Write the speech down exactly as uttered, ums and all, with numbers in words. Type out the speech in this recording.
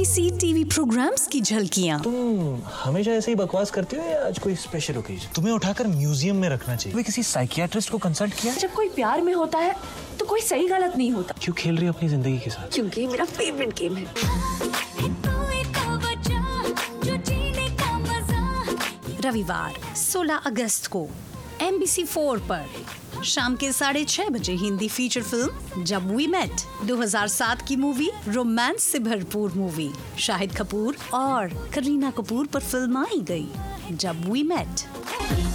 MBC TV programmes की झलकियाँ। तुम हमेशा ऐसे ही बकवास करती हो या आज कोई स्पेशल ओकेजन? तुम्हें उठाकर म्यूजियम में रखना चाहिए। तुम्हें किसी साइकियाट्रिस्ट को कंसल्ट किया? जब कोई प्यार में होता है तो कोई सही गलत नहीं होता। क्यों खेल रही हो अपनी जिंदगी के साथ? क्योंकि ये मेरा फेवरेट गेम है। रविवार सोलह अगस्त को एमबीसी फोर पर शाम के साढ़े छह बजे हिंदी फीचर फिल्म जब वी मेट दो हज़ार सात की मूवी रोमांस से भरपूर मूवी शाहिद कपूर और करीना कपूर पर फिल्माई गई जब वी मेट।